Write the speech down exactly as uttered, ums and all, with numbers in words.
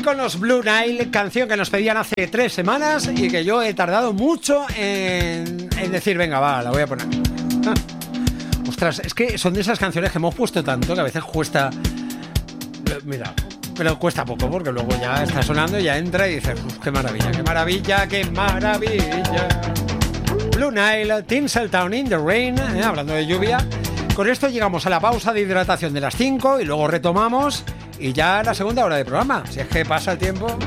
con los Blue Nile, canción que nos pedían hace tres semanas y que yo he tardado mucho en, en decir, venga, va, la voy a poner. Ah. Ostras, es que son de esas canciones que hemos puesto tanto que a veces cuesta... Mira, pero cuesta poco porque luego ya está sonando y ya entra y dices, qué maravilla, qué maravilla, qué maravilla. Blue Nile, Tinseltown in the Rain, eh, hablando de lluvia. Con esto llegamos a la pausa de hidratación de las cinco y luego retomamos y ya la segunda hora de programa. Si es que pasa el tiempo...